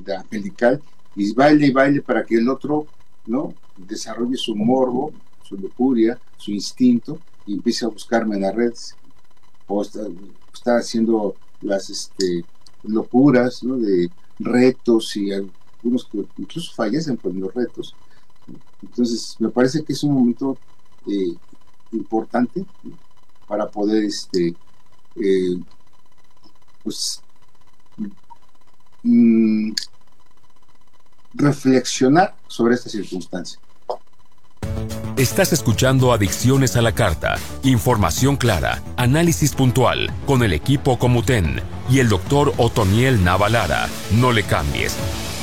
la angelical, y baile para que el otro, ¿no?, desarrolle su morbo, su lujuria, su instinto, y empiece a buscarme en las redes, o está haciendo las locuras, ¿no?, de retos, y algunos que incluso fallecen por los retos. Entonces me parece que es un momento importante, ¿no?, para poder pues reflexionar sobre esta circunstancia. Estás escuchando Adicciones a la Carta, información clara, análisis puntual, con el equipo Comuten y el doctor Otoniel Navalara. No le cambies.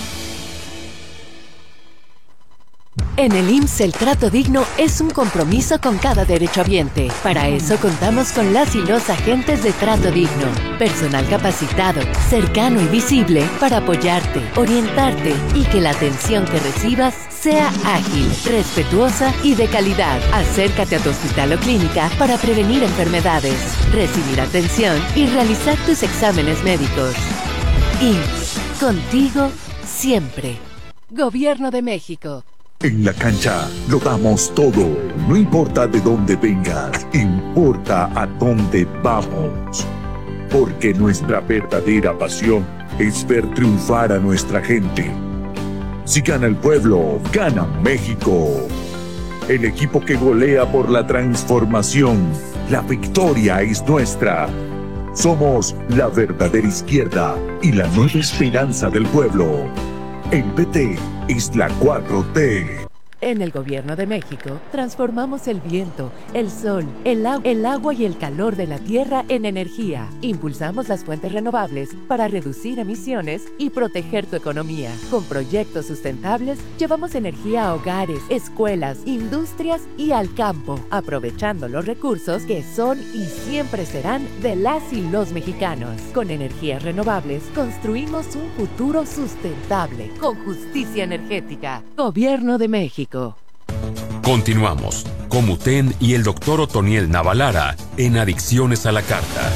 En el IMSS el trato digno es un compromiso con cada derechohabiente. Para eso contamos con las y los agentes de trato digno. Personal capacitado, cercano y visible para apoyarte, orientarte y que la atención que recibas sea ágil, respetuosa y de calidad. Acércate a tu hospital o clínica para prevenir enfermedades, recibir atención y realizar tus exámenes médicos. IMSS, contigo siempre. Gobierno de México. En la cancha lo damos todo, no importa de dónde vengas, importa a dónde vamos. Porque nuestra verdadera pasión es ver triunfar a nuestra gente. Si gana el pueblo, gana México. El equipo que golea por la transformación, la victoria es nuestra. Somos la verdadera izquierda y la nueva esperanza del pueblo. El PT es la 4T. En el Gobierno de México, transformamos el viento, el sol, el agua y el calor de la tierra en energía. Impulsamos las fuentes renovables para reducir emisiones y proteger tu economía. Con proyectos sustentables, llevamos energía a hogares, escuelas, industrias y al campo, aprovechando los recursos que son y siempre serán de las y los mexicanos. Con energías renovables, construimos un futuro sustentable, con justicia energética. Gobierno de México. Continuamos. Comuten y el doctor Otoniel Navalara en Adicciones a la Carta.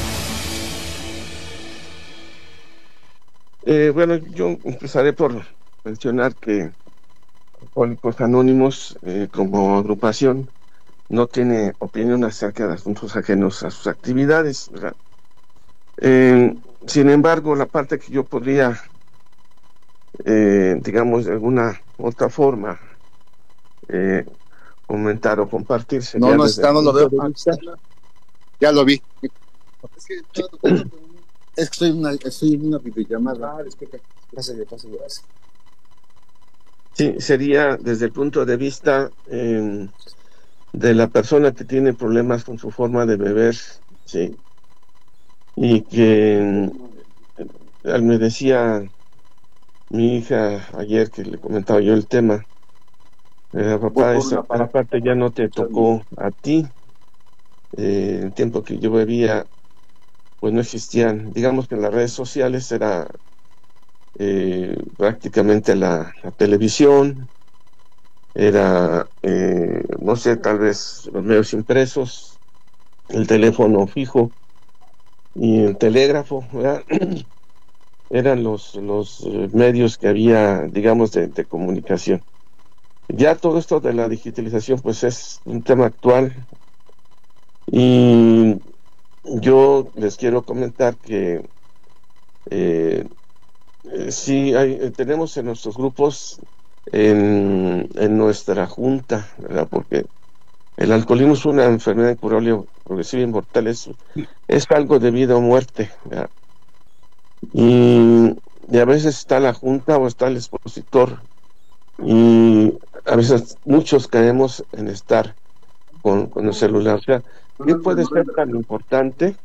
Bueno, yo empezaré por mencionar que Alcohólicos Anónimos, como agrupación, no tiene opinión acerca de asuntos ajenos a sus actividades, ¿verdad? Sin embargo, la parte que yo podría, digamos, de alguna otra forma, comentar o compartir. No está, no lo veo. Ya lo vi. Es que estoy en una videollamada. Sí, sería desde el punto de vista de la persona que tiene problemas con su forma de beber, sí, y que me decía mi hija ayer que le comentaba yo el tema. Papá, esa parte ya no te tocó a ti. El tiempo que yo bebía, pues no existían, digamos que en las redes sociales era prácticamente la televisión, era, no sé, tal vez los medios impresos, el teléfono fijo y el telégrafo, ¿verdad? Eran los medios que había, digamos, de comunicación. Ya todo esto de la digitalización pues es un tema actual, y yo les quiero comentar que sí tenemos en nuestros grupos, en nuestra junta, ¿verdad? Porque el alcoholismo es una enfermedad incurable, progresiva y mortal, es algo de vida o muerte, ¿verdad? Y a veces está la junta o está el expositor, y a veces muchos caemos en estar con el celular. O sea, ¿qué puede ser tan importante?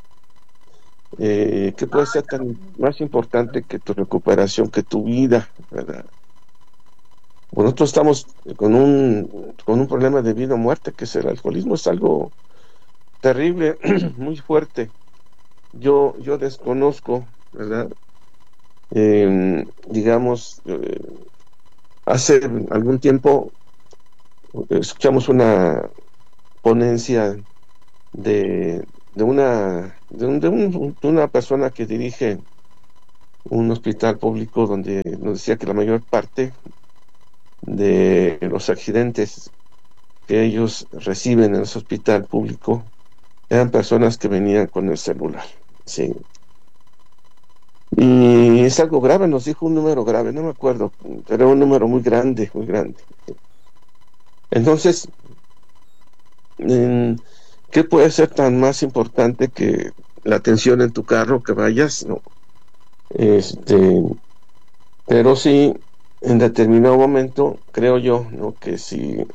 ¿Qué puede ser tan más importante que tu recuperación, que tu vida, ¿verdad? Bueno, nosotros estamos con un problema de vida o muerte, que es el alcoholismo. Es algo terrible, muy fuerte. Yo desconozco, ¿verdad? Digamos, hace algún tiempo escuchamos una ponencia de una persona que dirige un hospital público donde nos decía que la mayor parte de los accidentes que ellos reciben en ese hospital público eran personas que venían con el celular, sí. Y es algo grave, nos dijo un número grave, no me acuerdo, pero un número muy grande, muy grande. Entonces, ¿qué puede ser tan más importante que la atención en tu carro, que vayas? No. Pero sí, en determinado momento, creo yo, ¿no?, que si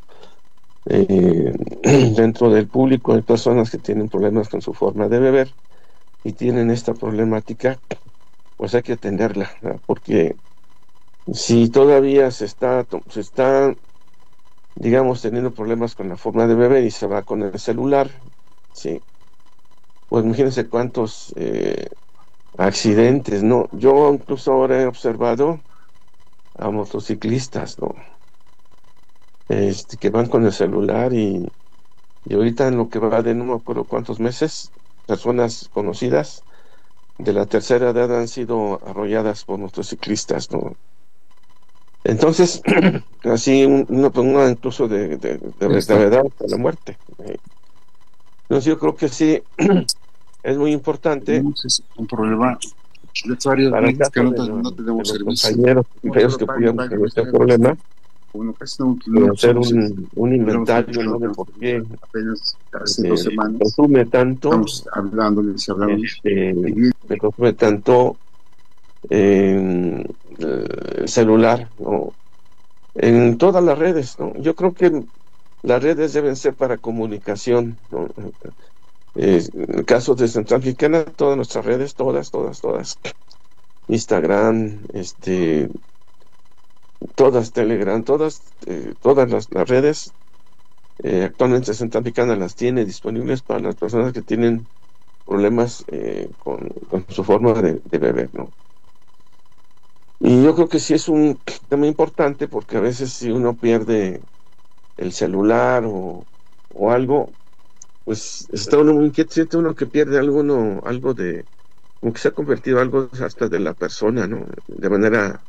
dentro del público hay personas que tienen problemas con su forma de beber y tienen esta problemática, pues hay que atenderla, ¿no? Porque si todavía se está, digamos, teniendo problemas con la forma de beber y se va con el celular, sí, pues imagínense cuántos accidentes, ¿no? Yo incluso ahora he observado a motociclistas, ¿no?, que van con el celular y ahorita en lo que va de no me acuerdo cuántos meses, personas conocidas de la tercera edad han sido arrolladas por motociclistas, ¿no? Entonces, así una incluso de gravedad hasta la muerte. Entonces yo creo que sí es muy importante. Es un problema. Varios para el meses que caso no tenemos de los servicio. compañeros y aquellos que pudieron tener este problema, Bueno, casi no hacer un inventario, ¿no?, de por qué apenas hace 2 semanas consume tanto, estamos hablándoles me consume tanto el celular, ¿no?, en todas las redes, ¿no? Yo creo que las redes deben ser para comunicación, ¿no? En casos de Central Mexicana, todas nuestras redes, todas, Instagram, todas, Telegram, todas las redes, actualmente Central Mexicana las tiene disponibles para las personas que tienen problemas con su forma de beber, ¿no? Y yo creo que sí es un tema importante, porque a veces si uno pierde el celular o algo, pues está uno muy inquieto, siente uno que pierde algo de, como que se ha convertido algo hasta de la persona, ¿no? De manera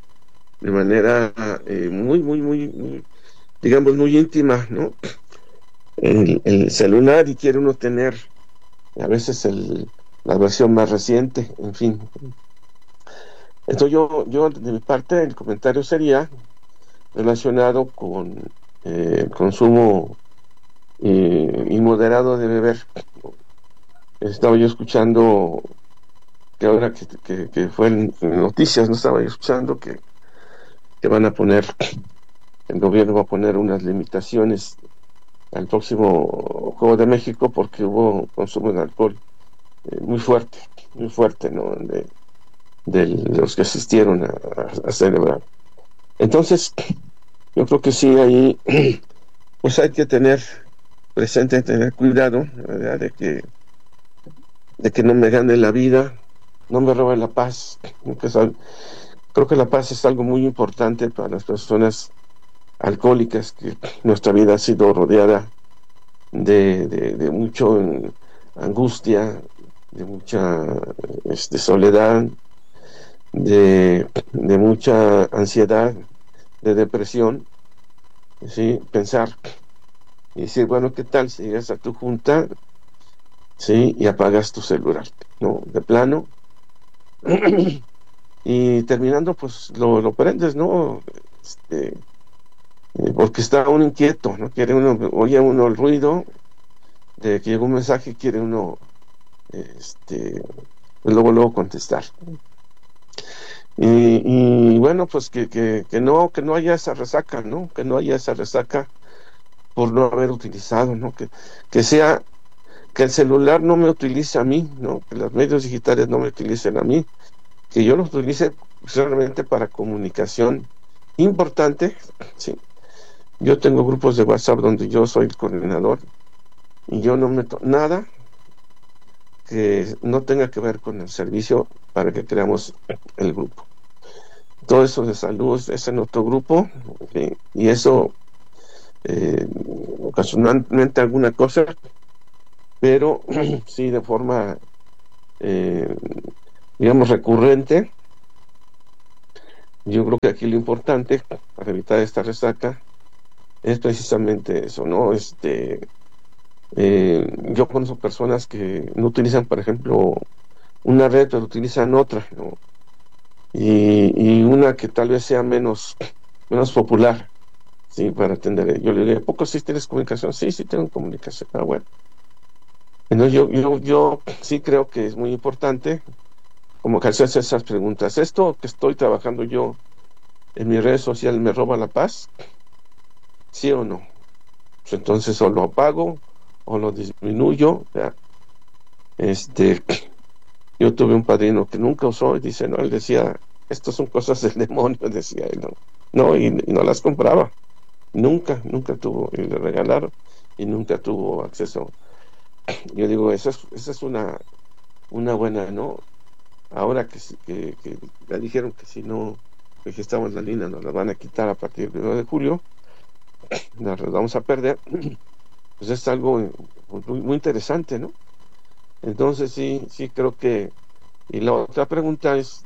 muy, digamos, muy íntima, ¿no? El celular, y quiere uno tener a veces la versión más reciente, en fin. Entonces yo de mi parte el comentario sería relacionado con el consumo inmoderado de beber. Estaba yo escuchando que ahora que fue en noticias, no estaba yo escuchando que van a poner, el gobierno va a poner unas limitaciones al próximo Juego de México, porque hubo consumo de alcohol muy fuerte, ¿no?, de los que asistieron a celebrar. Entonces, yo creo que sí, ahí pues hay que tener presente, tener cuidado, ¿verdad?, de que no me gane la vida, no me robe la paz. Creo que la paz es algo muy importante para las personas alcohólicas, que nuestra vida ha sido rodeada de mucho angustia, de mucha soledad, de mucha ansiedad, de depresión, ¿sí? Pensar y decir, bueno, ¿qué tal si llegas a tu junta, sí, y apagas tu celular, ¿no?, de plano? Y terminando, pues lo prendes, ¿no? Porque está uno inquieto, ¿no? Quiere uno, oye uno el ruido de que llegó un mensaje, quiere uno pues luego contestar. Y bueno, pues que no haya esa resaca, ¿no? Que no haya esa resaca por no haber utilizado, ¿no? Que el celular no me utilice a mí, ¿no? Que los medios digitales no me utilicen a mí, que yo los utilice solamente para comunicación importante, sí. Yo tengo grupos de WhatsApp donde yo soy el coordinador y yo no meto nada que no tenga que ver con el servicio para que creamos el grupo. Todo eso de salud es en otro grupo, ¿sí? Y eso ocasionalmente alguna cosa, pero sí de forma digamos recurrente, Yo creo que aquí lo importante para evitar esta resaca es precisamente eso, ¿no? Yo conozco personas que no utilizan, por ejemplo, una red, pero utilizan otra, ¿no? Y una que tal vez sea menos popular, sí, para atender. Yo le digo, ¿a poco sí tienes comunicación? Sí, sí tengo comunicación. Ah, bueno. Entonces yo sí creo que es muy importante como que hacerse esas preguntas. ¿Esto que estoy trabajando yo en mi red social me roba la paz? ¿Sí o no? Pues entonces o lo apago o lo disminuyo. ¿Ya? Este, yo tuve un padrino que nunca usó y dice, no, él decía, estas son cosas del demonio, decía él, ¿no? No, y no las compraba. Nunca tuvo, y le regalaron y nunca tuvo acceso. Yo digo, esa es una buena, ¿no? Ahora que ya dijeron que si no registramos la línea nos la van a quitar a partir del 1 de julio, nos la vamos a perder, pues es algo muy interesante, ¿no? Entonces sí creo que, y la otra pregunta es,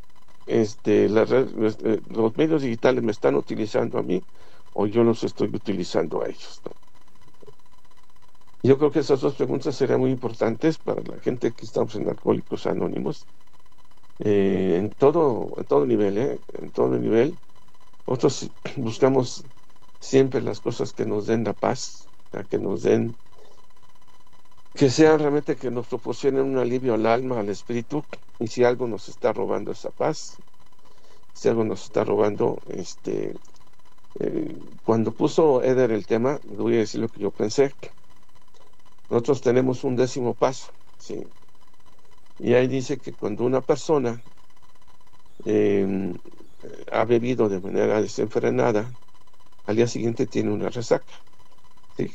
los medios digitales me están utilizando a mí o yo los estoy utilizando a ellos, ¿no? Yo creo que esas dos preguntas serían muy importantes para la gente que estamos en Alcohólicos Anónimos, en todo nivel, en todo nivel. Nosotros buscamos siempre las cosas que nos den la paz, que nos den, que sean realmente que nos proporcionen un alivio al alma, al espíritu, y si algo nos está robando esa paz, si algo nos está robando, cuando puso Eder el tema, le voy a decir lo que yo pensé. Nosotros tenemos un 10º paso, ¿sí? Y ahí dice que cuando una persona ha bebido de manera desenfrenada, al día siguiente tiene una resaca, ¿sí?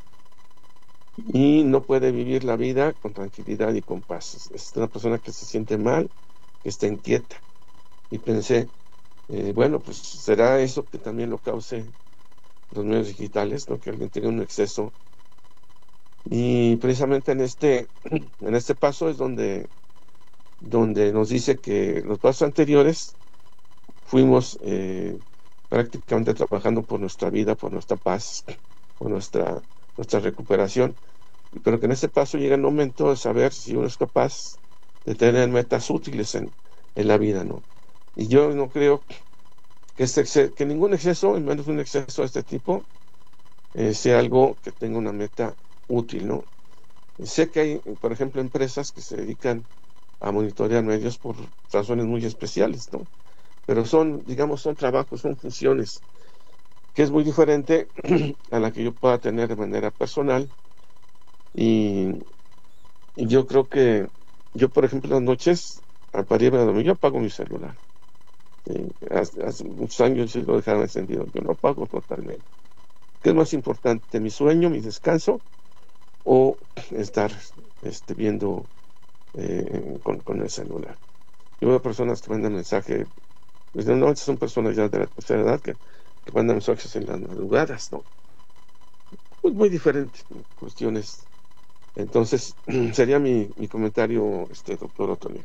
Y no puede vivir la vida con tranquilidad y con paz. Es una persona que se siente mal, que está inquieta. Y pensé, bueno, pues será eso que también lo cause los medios digitales, ¿no? Que alguien tenga un exceso. Y precisamente en este paso es donde nos dice que los pasos anteriores fuimos prácticamente trabajando por nuestra vida, por nuestra paz, por nuestra recuperación, pero que en este paso llega el momento de saber si uno es capaz de tener metas útiles en la vida, ¿no? Y yo no creo que ningún exceso, y menos un exceso de este tipo, sea algo que tenga una meta útil, ¿no? Sé que hay, por ejemplo, empresas que se dedican a monitorear medios por razones muy especiales, ¿no? Pero son trabajos, son funciones, que es muy diferente a la que yo pueda tener de manera personal. Y yo creo que yo, por ejemplo, las noches, para irme a dormir, yo apago mi celular. Hace muchos años sí lo dejaron encendido, yo lo apago totalmente. ¿Qué es más importante, mi sueño, mi descanso, o estar viendo con el celular? Yo veo personas que mandan mensajes, pues normalmente son personas ya de la tercera edad que mandan mensajes en las madrugadas, ¿no? Pues muy diferentes cuestiones. Entonces, sería mi comentario, doctor Otoniel.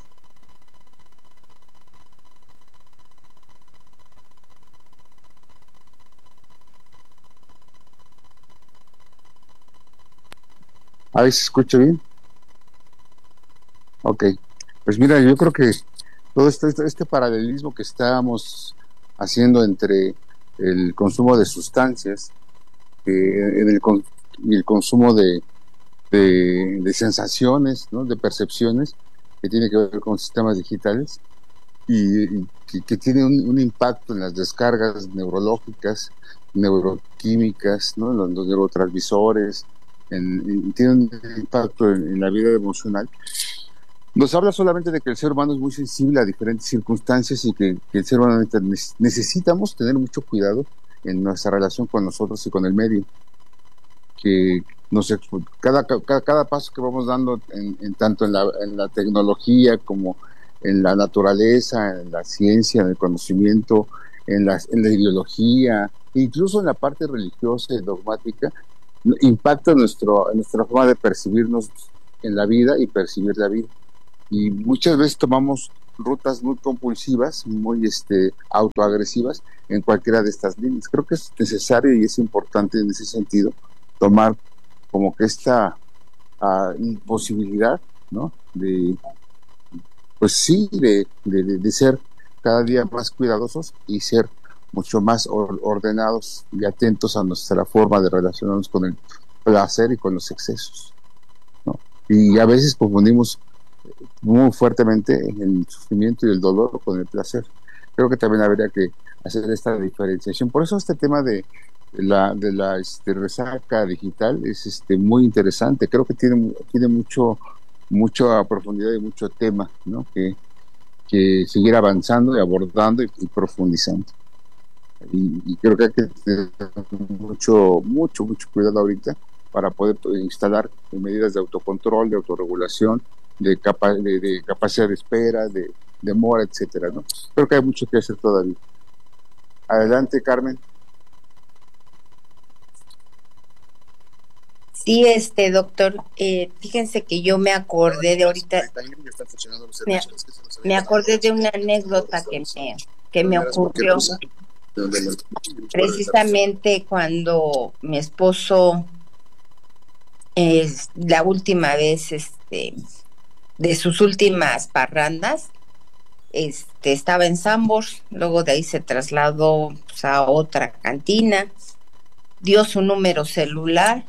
Ahí se escucha bien. Ok, pues mira, yo creo que todo este paralelismo que estábamos haciendo entre el consumo de sustancias y el consumo de sensaciones, ¿no? De percepciones, que tiene que ver con sistemas digitales y que tiene un impacto en las descargas neurológicas, neuroquímicas, ¿no? Los neurotransmisores, tiene un impacto en la vida emocional. Nos habla solamente de que el ser humano es muy sensible a diferentes circunstancias y que el ser humano necesitamos tener mucho cuidado en nuestra relación con nosotros y con el medio. Que cada paso que vamos dando tanto en la tecnología como en la naturaleza, en la ciencia, en el conocimiento, en la ideología, incluso en la parte religiosa y dogmática, impacta nuestra forma de percibirnos en la vida y percibir la vida. Y muchas veces tomamos rutas muy compulsivas, muy autoagresivas en cualquiera de estas líneas. Creo que es necesario y es importante en ese sentido tomar como que esta posibilidad, ¿no? Pues sí, de ser cada día más cuidadosos y ser mucho más ordenados y atentos a nuestra forma de relacionarnos con el placer y con los excesos, ¿no? Y a veces confundimos muy fuertemente el sufrimiento y el dolor con el placer. Creo que también habría que hacer esta diferenciación. Por eso este tema de la resaca digital es muy interesante. Creo que tiene mucha profundidad y mucho tema, ¿no? Que seguir avanzando y abordando y profundizando. Y creo que hay que tener mucho cuidado ahorita para poder instalar medidas de autocontrol, de autorregulación, de capacidad de espera, de demora, etcétera, ¿no? Creo que hay mucho que hacer todavía. Adelante, Carmen. Sí, doctor, fíjense que yo me acordé de ahorita, me acordé de una anécdota que me ocurrió precisamente cuando mi esposo, la última vez, de sus últimas parrandas, estaba en Sambors, luego de ahí se trasladó, pues, a otra cantina, dio su número celular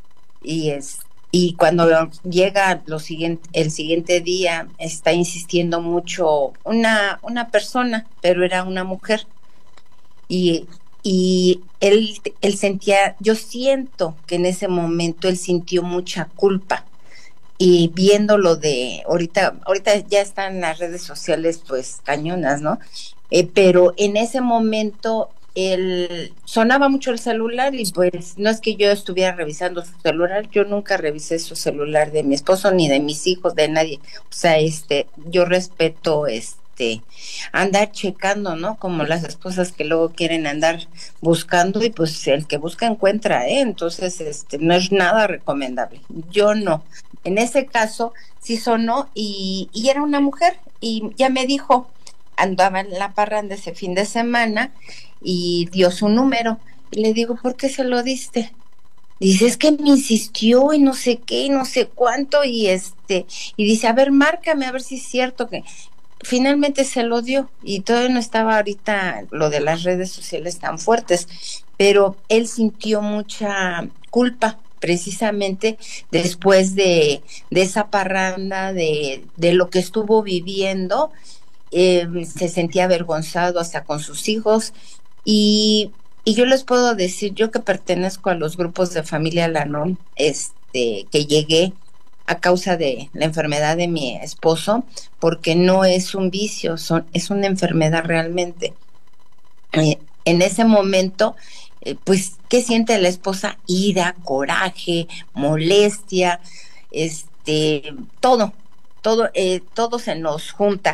y cuando llega el siguiente día está insistiendo mucho una persona, pero era una mujer, y él sentía, yo siento que en ese momento él sintió mucha culpa. Y viéndolo ahorita ya están las redes sociales pues cañonas, ¿no? Pero en ese momento sonaba mucho el celular y pues no es que yo estuviera revisando su celular, yo nunca revisé su celular de mi esposo ni de mis hijos, de nadie. O sea, yo respeto andar checando, ¿no? Como las esposas que luego quieren andar buscando y pues el que busca encuentra, ¿eh? Entonces, no es nada recomendable. Yo no. En ese caso sí sonó y era una mujer y ya me dijo, andaba en la parranda ese fin de semana y dio su número. Y le digo, ¿por qué se lo diste? Dice, es que me insistió y no sé qué, y no sé cuánto, y dice, a ver, márcame, a ver si es cierto que finalmente se lo dio, y todavía no estaba ahorita lo de las redes sociales tan fuertes, pero él sintió mucha culpa precisamente después de esa parranda, de lo que estuvo viviendo. Se sentía avergonzado hasta con sus hijos, y yo les puedo decir, yo que pertenezco a los grupos de familia Al-Anon, que llegué a causa de la enfermedad de mi esposo, porque no es un vicio, es una enfermedad realmente. En ese momento, pues, ¿qué siente la esposa? Ira, coraje, molestia, todo se nos junta,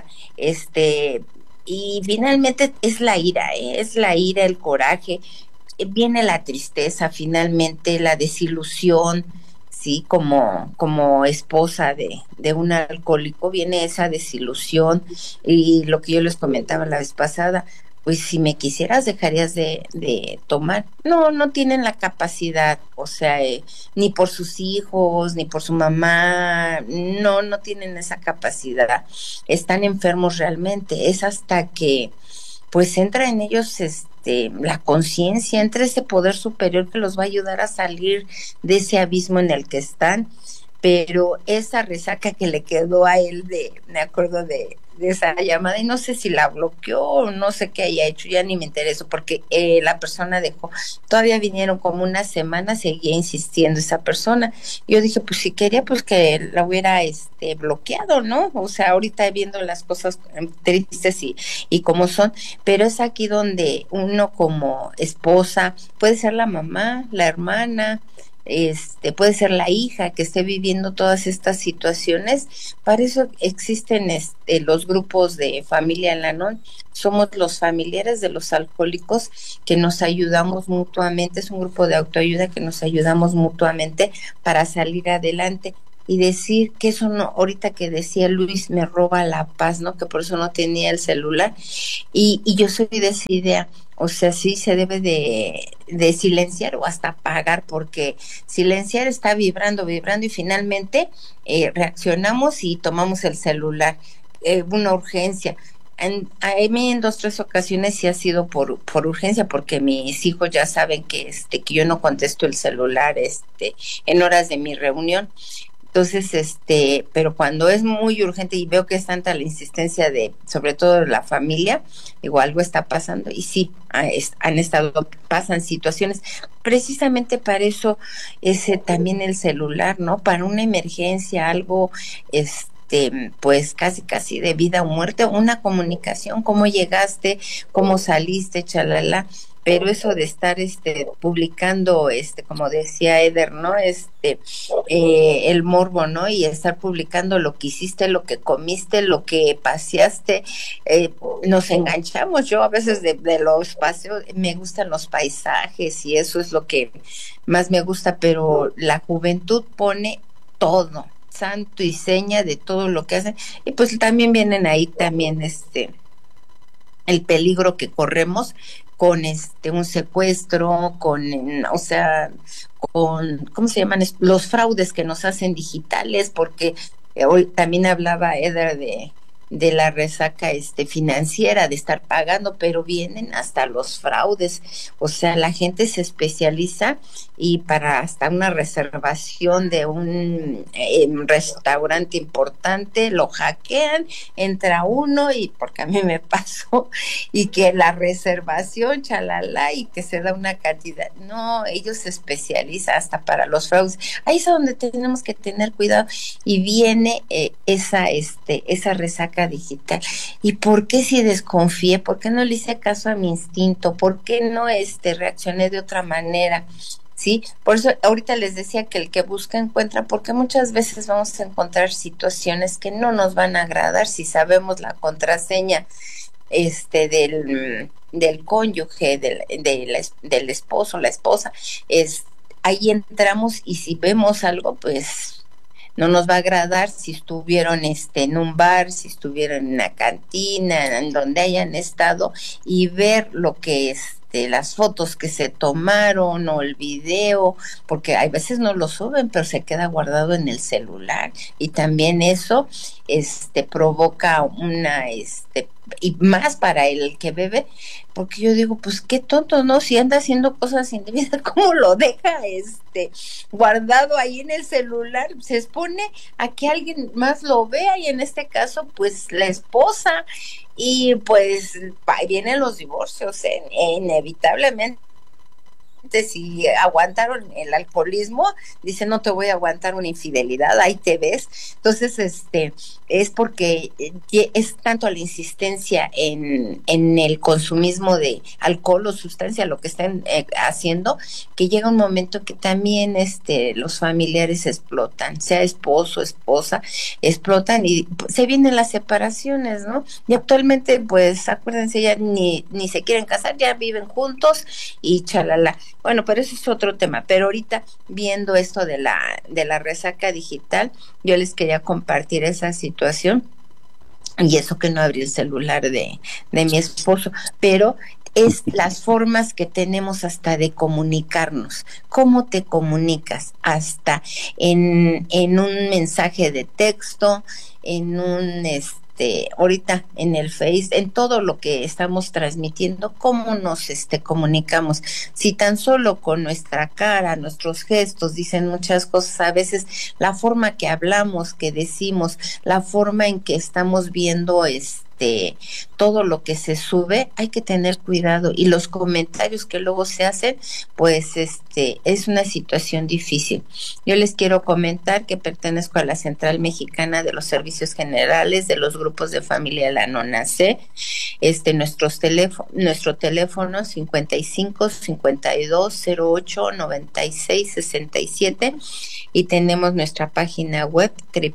y finalmente es la ira, el coraje, viene la tristeza, finalmente la desilusión, sí, como esposa de un alcohólico, viene esa desilusión, y lo que yo les comentaba la vez pasada, pues si me quisieras dejarías de tomar. No tienen la capacidad, o sea, ni por sus hijos, ni por su mamá, no tienen esa capacidad, están enfermos realmente, es hasta que pues entra en ellos la conciencia, entra ese poder superior que los va a ayudar a salir de ese abismo en el que están. Pero esa resaca que le quedó a él, me acuerdo de esa llamada, y no sé si la bloqueó o no sé qué haya hecho, ya ni me intereso, porque la persona dejó, todavía vinieron como una semana, seguía insistiendo esa persona. Yo dije, pues si quería, pues que la hubiera bloqueado, ¿no? O sea, ahorita viendo las cosas tristes y como son, pero es aquí donde uno como esposa, puede ser la mamá, la hermana, puede ser la hija que esté viviendo todas estas situaciones. Para eso existen los grupos de familia Al-Anon. Somos los familiares de los alcohólicos que nos ayudamos mutuamente, es un grupo de autoayuda que nos ayudamos mutuamente para salir adelante. y decir que eso no, ahorita que decía Luis, me roba la paz, ¿no? Que por eso no tenía el celular. Y yo soy de esa idea. O sea, sí se debe de silenciar o hasta apagar, porque silenciar está vibrando, vibrando y finalmente reaccionamos y tomamos el celular. Una urgencia. A mí en 2, 3 ocasiones sí ha sido por urgencia, porque mis hijos ya saben que yo no contesto el celular en horas de mi reunión. Entonces, pero cuando es muy urgente y veo que es tanta la insistencia de, sobre todo de la familia, digo, algo está pasando, y sí, pasan situaciones, precisamente para eso también el celular, ¿no? Para una emergencia, algo, pues casi de vida o muerte, una comunicación, cómo llegaste, cómo saliste, chalala. Pero eso de estar publicando, como decía Eder, ¿no? El morbo, ¿no? Y estar publicando lo que hiciste, lo que comiste, lo que paseaste, nos enganchamos. Yo a veces de los paseos, me gustan los paisajes y eso es lo que más me gusta, pero la juventud pone todo, santo y seña de todo lo que hacen, y pues también vienen ahí también el peligro que corremos con un secuestro, o sea, con, ¿cómo se llaman? Los fraudes que nos hacen digitales, porque hoy también hablaba Eder de la resaca financiera, de estar pagando, pero vienen hasta los fraudes. O sea, la gente se especializa y para hasta una reservación de un restaurante importante lo hackean, entra uno, y porque a mí me pasó, y que la reservación, chalala, y que se da una cantidad. No, ellos se especializan hasta para los fraudes. Ahí es donde tenemos que tener cuidado, y viene esa resaca digital. ¿Y por qué si desconfié? ¿Por qué no le hice caso a mi instinto? ¿Por qué no reaccioné de otra manera? ¿Sí? Por eso ahorita les decía que el que busca encuentra, porque muchas veces vamos a encontrar situaciones que no nos van a agradar si sabemos la contraseña del cónyuge, del esposo, la esposa. Ahí entramos, y si vemos algo, pues no nos va a agradar si estuvieron en un bar, si estuvieron en una cantina, en donde hayan estado, y ver lo que las fotos que se tomaron o el video, porque hay veces no lo suben, pero se queda guardado en el celular, y también eso provoca y más para el que bebe, porque yo digo, pues qué tonto, ¿no? Si anda haciendo cosas indebidas, ¿cómo lo deja guardado ahí en el celular? Se expone a que alguien más lo vea, y en este caso, pues la esposa, y pues ahí vienen los divorcios, inevitablemente. Si aguantaron el alcoholismo, dice, no te voy a aguantar una infidelidad, ahí te ves. Entonces, es porque es tanto la insistencia en el consumismo de alcohol o sustancia, lo que están haciendo, que llega un momento que también los familiares explotan, sea esposo, esposa, explotan, y se vienen las separaciones, ¿no? Y actualmente, pues, acuérdense, ya ni se quieren casar, ya viven juntos y chalala. Bueno, pero eso es otro tema. Pero ahorita, viendo esto de la resaca digital, yo les quería compartir esa situación, y eso que no abrí el celular de mi esposo, pero es las formas que tenemos hasta de comunicarnos. ¿Cómo te comunicas? Hasta en un mensaje de texto, en un ahorita en el Face, en todo lo que estamos transmitiendo, cómo nos comunicamos. Si tan solo con nuestra cara, nuestros gestos dicen muchas cosas, a veces la forma que hablamos, que decimos, la forma en que estamos viendo todo lo que se sube, hay que tener cuidado, y los comentarios que luego se hacen, pues es una situación difícil. Yo les quiero comentar que pertenezco a la Central Mexicana de los Servicios Generales de los Grupos de Familia de la Nona C. Nuestro teléfono 55 52 08 96 67, y tenemos nuestra página web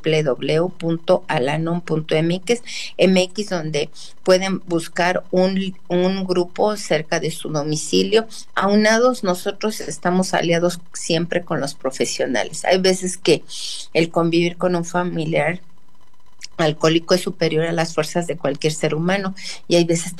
www.alanon.mx, donde pueden buscar un grupo cerca de su domicilio. Aunados, nosotros estamos aliados siempre con los profesionales. Hay veces que el convivir con un familiar alcohólico es superior a las fuerzas de cualquier ser humano, y hay veces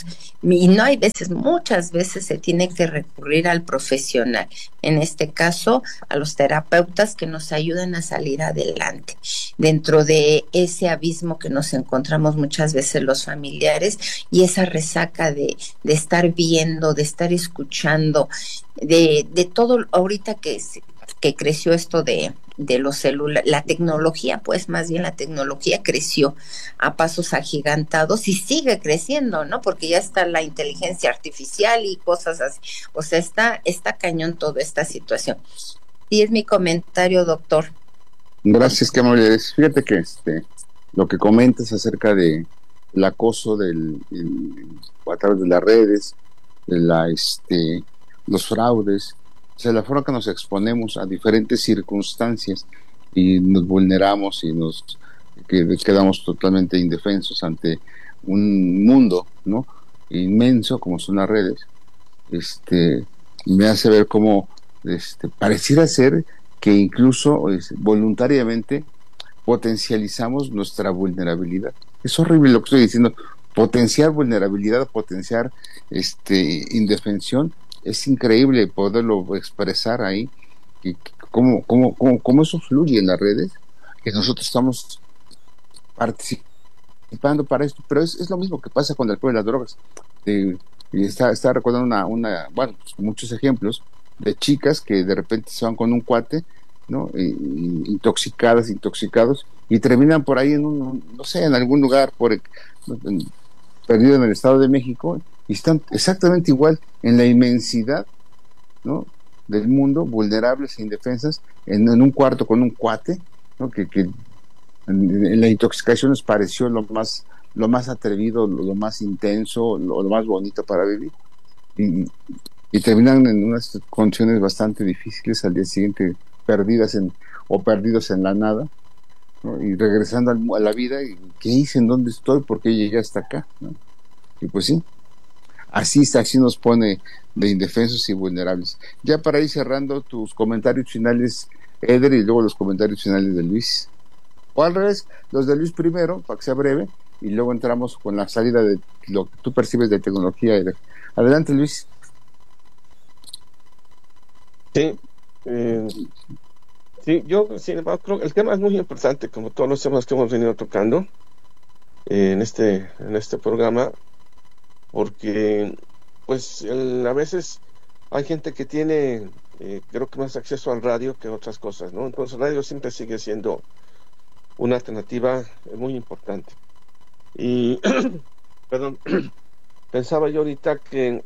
muchas veces se tiene que recurrir al profesional, en este caso a los terapeutas, que nos ayudan a salir adelante dentro de ese abismo que nos encontramos muchas veces los familiares, y esa resaca de estar viendo, de estar escuchando, de todo ahorita que creció esto de los celulares, la tecnología, pues más bien la tecnología creció a pasos agigantados y sigue creciendo, ¿no? Porque ya está la inteligencia artificial y cosas así. O sea, está cañón toda esta situación. Y es mi comentario, doctor. Gracias, qué amable eres. Fíjate que lo que comentas acerca de el acoso a través de las redes, de los fraudes, o sea, la forma que nos exponemos a diferentes circunstancias y nos vulneramos y quedamos totalmente indefensos ante un mundo, ¿no?, inmenso como son las redes, me hace ver cómo pareciera ser que incluso voluntariamente potencializamos nuestra vulnerabilidad. Es horrible lo que estoy diciendo. Potenciar vulnerabilidad, potenciar indefensión, es increíble poderlo expresar ahí, y cómo eso fluye en las redes, que nosotros estamos participando para esto, pero es lo mismo que pasa con el alcohol y las drogas. Y está recordando bueno, pues muchos ejemplos de chicas que de repente se van con un cuate, ¿no?, intoxicados, y terminan por ahí no sé, en algún lugar perdido en el Estado de México, y están exactamente igual en la inmensidad, ¿no?, del mundo, vulnerables e indefensas, en un cuarto con un cuate, ¿no?, que en la intoxicación les pareció lo más atrevido, lo más intenso, lo más bonito para vivir, y terminan en unas condiciones bastante difíciles al día siguiente, perdidos en la nada, ¿no?, y regresando a la vida, y ¿qué hice? ¿En dónde estoy? ¿Por qué llegué hasta acá?, ¿no? Y pues sí, así nos pone de indefensos y vulnerables. Ya para ir cerrando, tus comentarios finales, Eder, y luego los comentarios finales de Luis. O al revés, los de Luis primero, para que sea breve, y luego entramos con la salida de lo que tú percibes de tecnología, Eder. Adelante, Luis. Sí, yo sin embargo creo que el tema es muy importante, como todos los temas que hemos venido tocando en este programa, porque pues a veces hay gente que tiene creo que más acceso al radio que otras cosas, ¿no? Entonces el radio siempre sigue siendo una alternativa muy importante. Y perdón, pensaba yo ahorita que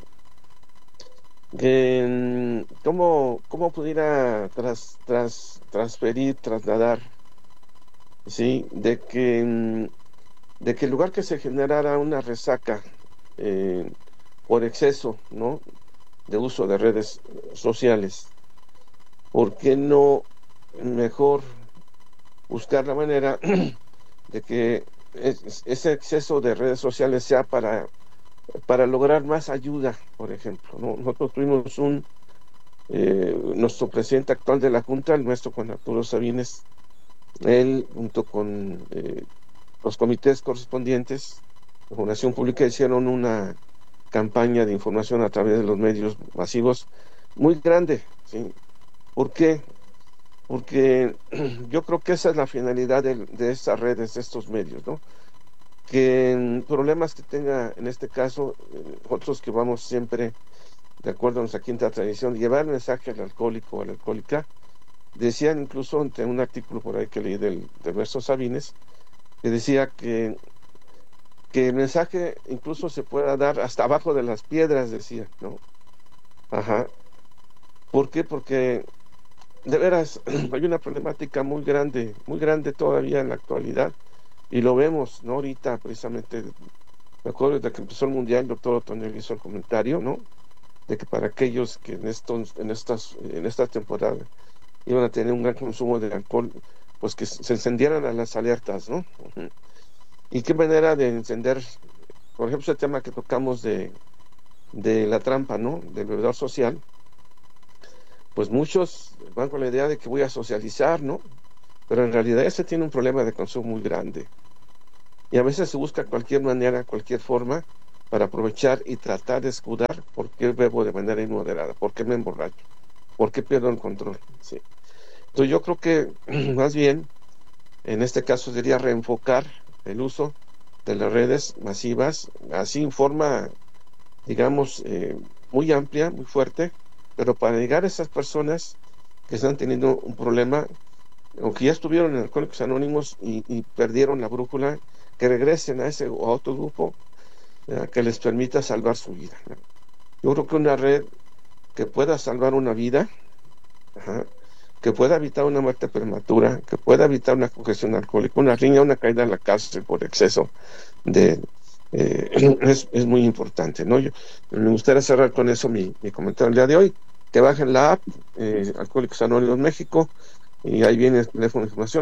cómo pudiera trasladar, sí, de que en lugar que se generara una resaca por exceso, ¿no?, de uso de redes sociales, ¿por qué no mejor buscar la manera de que ese exceso de redes sociales sea para lograr más ayuda? Por ejemplo, ¿no? Nosotros tuvimos nuestro presidente actual de la Junta, el nuestro Juan Arturo Sabines, él junto con los comités correspondientes, la Fundación Pública, hicieron una campaña de información a través de los medios masivos muy grande, ¿sí? ¿Por qué? Porque yo creo que esa es la finalidad de estas redes, de estos medios, ¿no? Que en problemas que tenga, en este caso, nosotros que vamos siempre, de acuerdo a nuestra quinta tradición, llevar el mensaje al alcohólico o a la alcohólica. Decían incluso ante un artículo por ahí que leí del Ernesto Sabines, que decía que el mensaje incluso se pueda dar hasta abajo de las piedras, decía, ¿no? Ajá. ¿Por qué? Porque de veras hay una problemática muy grande todavía en la actualidad, y lo vemos, ¿no? Ahorita precisamente, me acuerdo desde que empezó el Mundial, el doctor Otoniel hizo el comentario, ¿no?, de que para aquellos que en esta temporada iban a tener un gran consumo de alcohol, pues que se encendieran a las alertas, ¿no? ¿Y qué manera de encender? Por ejemplo, ese tema que tocamos de la trampa, ¿no? Del bebedor social, pues muchos van con la idea de que voy a socializar, ¿no? Pero en realidad ese tiene un problema de consumo muy grande. Y a veces se busca cualquier manera, cualquier forma, para aprovechar y tratar de escudar por qué bebo de manera inmoderada, por qué me emborracho, por qué pierdo el control. Sí. Entonces yo creo que más bien, en este caso sería reenfocar el uso de las redes masivas, así en forma, digamos, muy amplia, muy fuerte, pero para llegar a esas personas que están teniendo un problema, o que ya estuvieron en Alcohólicos Anónimos y perdieron la brújula, que regresen a ese o a otro grupo, que les permita salvar su vida. Yo creo que una red que pueda salvar una vida, que pueda evitar una muerte prematura, que pueda evitar una congestión alcohólica, una riña, una caída en la cárcel por exceso es muy importante, ¿no? Me gustaría cerrar con eso mi comentario el día de hoy, que bajen la app Alcohólicos Anónimos México, y ahí viene el teléfono de información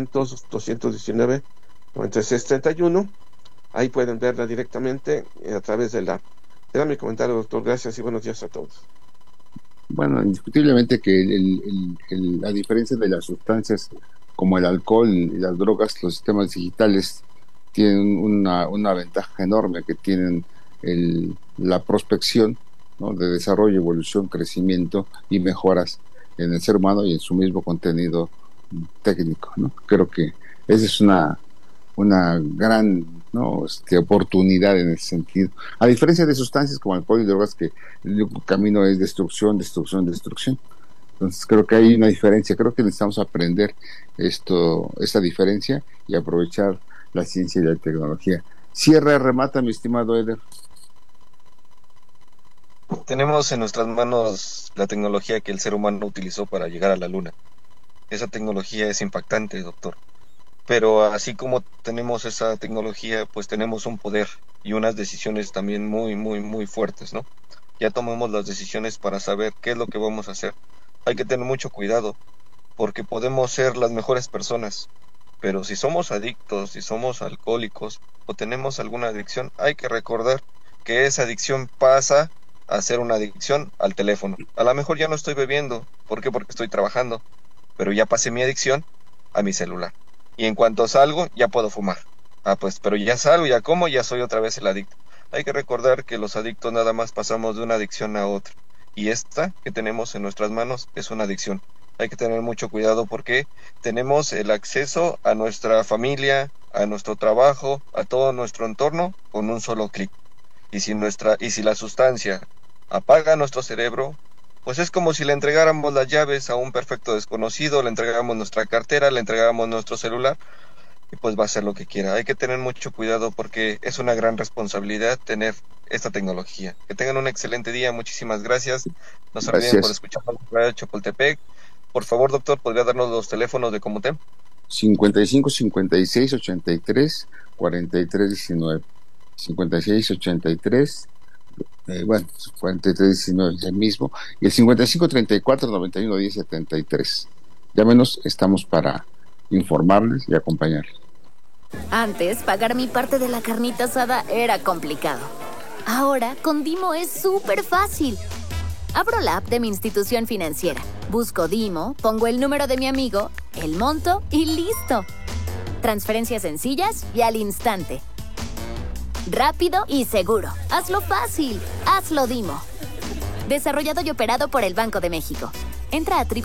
800-219-9631. Ahí pueden verla directamente a través de la app. Era mi comentario, doctor. Gracias y buenos días a todos. Bueno, indiscutiblemente que la diferencia de las sustancias como el alcohol y las drogas, los sistemas digitales tienen una ventaja enorme, que tienen la prospección, ¿no?, de desarrollo, evolución, crecimiento y mejoras en el ser humano y en su mismo contenido técnico, ¿no? Creo que esa es una gran, ¿no?, oportunidad en ese sentido. A diferencia de sustancias como alcohol y drogas, que el camino es destrucción. Entonces creo que hay una diferencia. Creo que necesitamos aprender esta diferencia y aprovechar la ciencia y la tecnología. Cierra, remata, mi estimado Eder. Tenemos en nuestras manos la tecnología que el ser humano utilizó para llegar a la luna. Esa tecnología es impactante, doctor. Pero así como tenemos esa tecnología, pues tenemos un poder y unas decisiones también muy, muy, muy fuertes, ¿no? Ya tomamos las decisiones para saber qué es lo que vamos a hacer. Hay que tener mucho cuidado, porque podemos ser las mejores personas, pero si somos adictos, si somos alcohólicos o tenemos alguna adicción, hay que recordar que esa adicción pasa a ser una adicción al teléfono. A lo mejor ya no estoy bebiendo, ¿por qué? Porque estoy trabajando, pero ya pasé mi adicción a mi celular. Y en cuanto salgo, ya puedo fumar. Pues, pero ya salgo, ya como, ya soy otra vez el adicto. Hay que recordar que los adictos nada más pasamos de una adicción a otra. Y esta que tenemos en nuestras manos es una adicción. Hay que tener mucho cuidado porque tenemos el acceso a nuestra familia, a nuestro trabajo, a todo nuestro entorno con un solo clic. Y si la sustancia apaga nuestro cerebro, pues es como si le entregáramos las llaves a un perfecto desconocido, le entregáramos nuestra cartera, le entregáramos nuestro celular, y pues va a hacer lo que quiera. Hay que tener mucho cuidado porque es una gran responsabilidad tener esta tecnología. Que tengan un excelente día, muchísimas gracias. No se olviden por escucharnos en Chapultepec. Por favor, doctor, ¿podría darnos los teléfonos de Comutem? 55 56 83 43 19. 56 83 4319 es el mismo, y el 55 34 91 10 73. Llámenos, estamos para informarles y acompañarles. Antes, pagar mi parte de la carnita asada era complicado. Ahora, con Dimo es súper fácil. Abro la app de mi institución financiera, busco Dimo, pongo el número de mi amigo, el monto y listo. Transferencias sencillas y al instante. Rápido y seguro. Hazlo fácil. Hazlo Dimo. Desarrollado y operado por el Banco de México. Entra a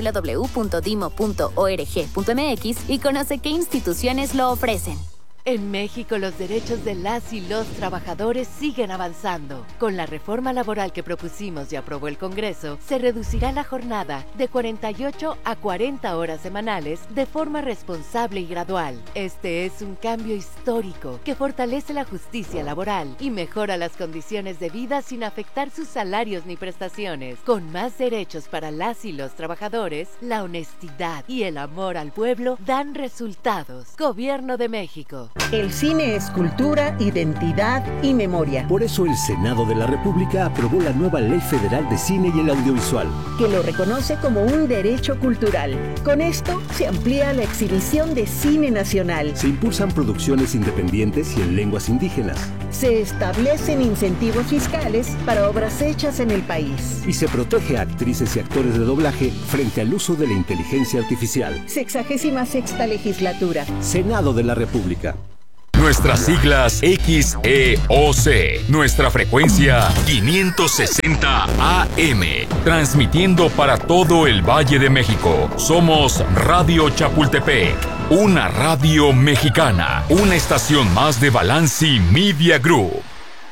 www.dimo.org.mx y conoce qué instituciones lo ofrecen. En México, los derechos de las y los trabajadores siguen avanzando. Con la reforma laboral que propusimos y aprobó el Congreso, se reducirá la jornada de 48 a 40 horas semanales de forma responsable y gradual. Este es un cambio histórico que fortalece la justicia laboral y mejora las condiciones de vida sin afectar sus salarios ni prestaciones. Con más derechos para las y los trabajadores, la honestidad y el amor al pueblo dan resultados. Gobierno de México. El cine es cultura, identidad y memoria. Por eso el Senado de la República aprobó la nueva Ley Federal de Cine y el Audiovisual, que lo reconoce como un derecho cultural. Con esto se amplía la exhibición de cine nacional. Se impulsan producciones independientes y en lenguas indígenas. Se establecen incentivos fiscales para obras hechas en el país. Y se protege a actrices y actores de doblaje frente al uso de la inteligencia artificial. 66ª Legislatura. Senado de la República. Nuestras siglas XEOC. Nuestra frecuencia 560 AM. Transmitiendo para todo el Valle de México. Somos Radio Chapultepec. Una radio mexicana. Una estación más de Balanci Media Group.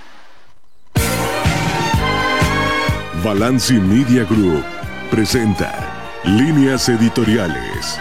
Balanci Media Group presenta Líneas Editoriales.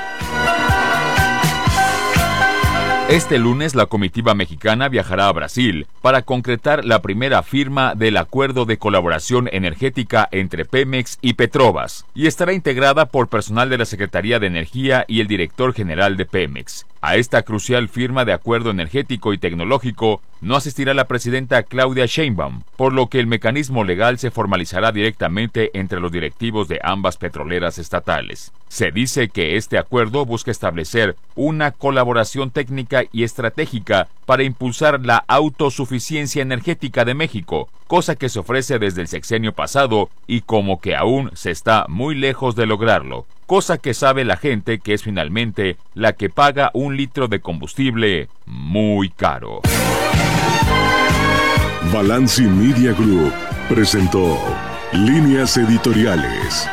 Este lunes la comitiva mexicana viajará a Brasil para concretar la primera firma del acuerdo de colaboración energética entre Pemex y Petrobras, y estará integrada por personal de la Secretaría de Energía y el director general de Pemex. A esta crucial firma de acuerdo energético y tecnológico no asistirá la presidenta Claudia Sheinbaum, por lo que el mecanismo legal se formalizará directamente entre los directivos de ambas petroleras estatales. Se dice que este acuerdo busca establecer una colaboración técnica y estratégica para impulsar la autosuficiencia energética de México, cosa que se ofrece desde el sexenio pasado y como que aún se está muy lejos de lograrlo, cosa que sabe la gente que es finalmente la que paga un litro de combustible muy caro. Balanci Media Group presentó Líneas Editoriales.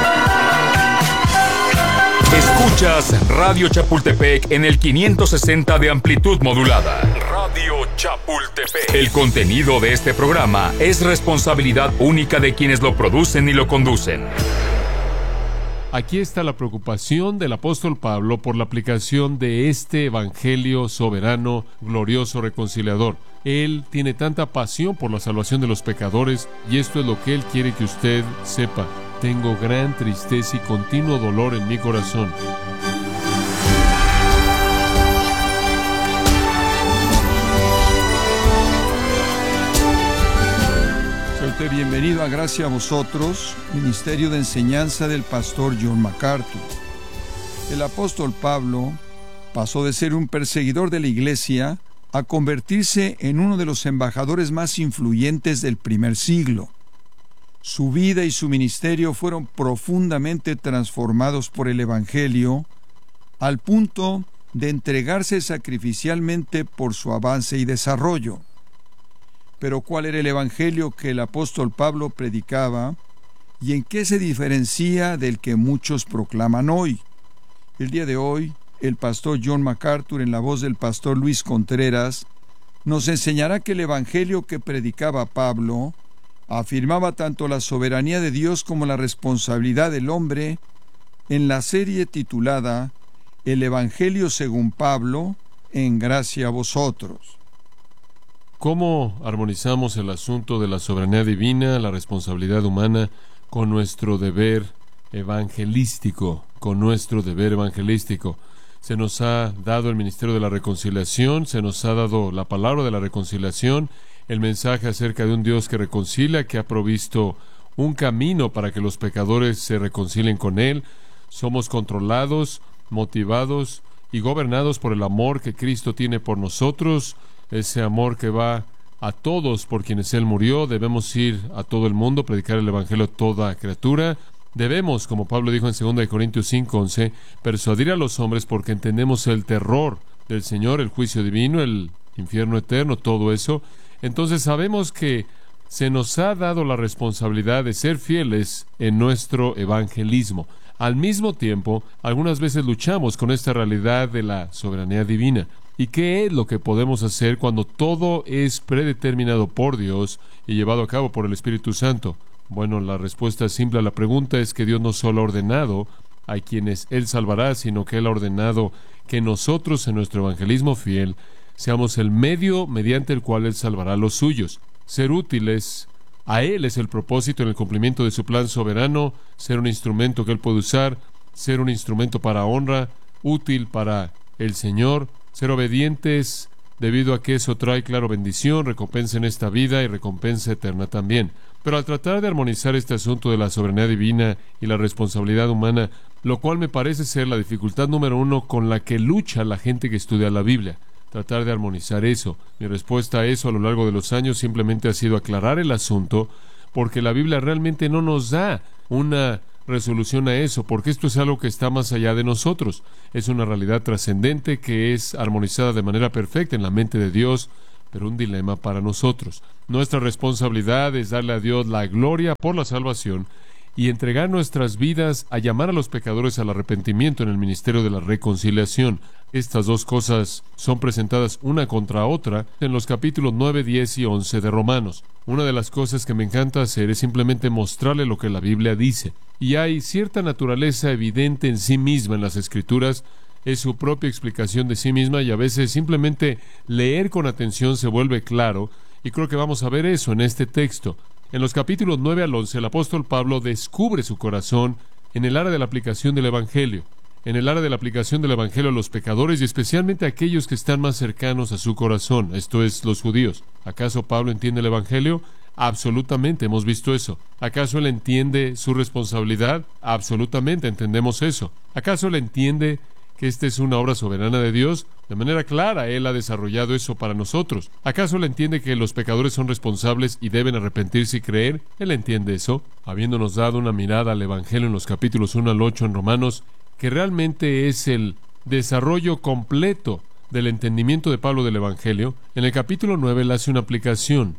Escuchas Radio Chapultepec en el 560 de amplitud modulada. Radio Chapultepec. El contenido de este programa es responsabilidad única de quienes lo producen y lo conducen. Aquí está la preocupación del apóstol Pablo por la aplicación de este evangelio soberano, glorioso, reconciliador. Él tiene tanta pasión por la salvación de los pecadores y esto es lo que él quiere que usted sepa. Tengo gran tristeza y continuo dolor en mi corazón. Sea usted bienvenido a Gracia a Vosotros, Ministerio de Enseñanza del Pastor John MacArthur. El apóstol Pablo pasó de ser un perseguidor de la iglesia a convertirse en uno de los embajadores más influyentes del primer siglo. Su vida y su ministerio fueron profundamente transformados por el Evangelio, al punto de entregarse sacrificialmente por su avance y desarrollo. Pero ¿cuál era el Evangelio que el apóstol Pablo predicaba y en qué se diferencia del que muchos proclaman hoy? El día de hoy, el pastor John MacArthur, en la voz del pastor Luis Contreras, nos enseñará que el Evangelio que predicaba Pablo afirmaba tanto la soberanía de Dios como la responsabilidad del hombre en la serie titulada El Evangelio según Pablo, en gracia a vosotros. ¿Cómo armonizamos el asunto de la soberanía divina, la responsabilidad humana, con nuestro deber evangelístico? Se nos ha dado el ministerio de la reconciliación, se nos ha dado la palabra de la reconciliación, el mensaje acerca de un Dios que reconcilia, que ha provisto un camino para que los pecadores se reconcilien con Él. Somos controlados, motivados y gobernados por el amor que Cristo tiene por nosotros, ese amor que va a todos por quienes Él murió. Debemos ir a todo el mundo, predicar el Evangelio a toda criatura. Debemos, como Pablo dijo en 2 Corintios 5:11, persuadir a los hombres porque entendemos el terror del Señor, el juicio divino, el infierno eterno, todo eso. Entonces sabemos que se nos ha dado la responsabilidad de ser fieles en nuestro evangelismo. Al mismo tiempo, algunas veces luchamos con esta realidad de la soberanía divina. ¿Y qué es lo que podemos hacer cuando todo es predeterminado por Dios y llevado a cabo por el Espíritu Santo? Bueno, la respuesta simple a la pregunta es que Dios no solo ha ordenado a quienes Él salvará, sino que Él ha ordenado que nosotros en nuestro evangelismo fiel seamos el medio mediante el cual Él salvará a los suyos. Ser útiles a Él es el propósito en el cumplimiento de su plan soberano, ser un instrumento que Él puede usar, ser un instrumento para honra, útil para el Señor, ser obedientes debido a que eso trae, claro, bendición, recompensa en esta vida y recompensa eterna también. Pero al tratar de armonizar este asunto de la soberanía divina y la responsabilidad humana, lo cual me parece ser la dificultad número uno con la que lucha la gente que estudia la Biblia, tratar de armonizar eso. Mi respuesta a eso a lo largo de los años simplemente ha sido aclarar el asunto, porque la Biblia realmente no nos da una resolución a eso, porque esto es algo que está más allá de nosotros. Es una realidad trascendente que es armonizada de manera perfecta en la mente de Dios, pero un dilema para nosotros. Nuestra responsabilidad es darle a Dios la gloria por la salvación y entregar nuestras vidas a llamar a los pecadores al arrepentimiento en el ministerio de la reconciliación. Estas dos cosas son presentadas una contra otra en los capítulos 9, 10 y 11 de Romanos. Una de las cosas que me encanta hacer es simplemente mostrarle lo que la Biblia dice. Y hay cierta naturaleza evidente en sí misma en las Escrituras, es su propia explicación de sí misma, y a veces simplemente leer con atención se vuelve claro, y creo que vamos a ver eso en este texto. En los capítulos 9 al 11, el apóstol Pablo descubre su corazón en el área de la aplicación del Evangelio, en el área de la aplicación del Evangelio a los pecadores y especialmente a aquellos que están más cercanos a su corazón, esto es, los judíos. ¿Acaso Pablo entiende el Evangelio? Absolutamente, hemos visto eso. ¿Acaso él entiende su responsabilidad? Absolutamente, entendemos eso. ¿Acaso él entiende que esta es una obra soberana de Dios? De manera clara, Él ha desarrollado eso para nosotros. ¿Acaso Él entiende que los pecadores son responsables y deben arrepentirse y creer? Él entiende eso, habiéndonos dado una mirada al Evangelio en los capítulos 1 al 8 en Romanos, que realmente es el desarrollo completo del entendimiento de Pablo del Evangelio. En el capítulo 9 Él hace una aplicación.